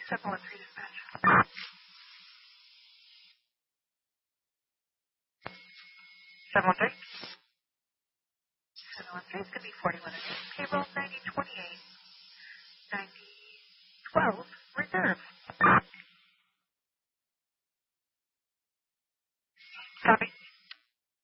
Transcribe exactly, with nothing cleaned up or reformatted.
seven one three dispatch. seven one three? seven one three, it's going to be forty-one oh two. Payroll ninety twenty-eight. ninety twelve, reserve. Copy.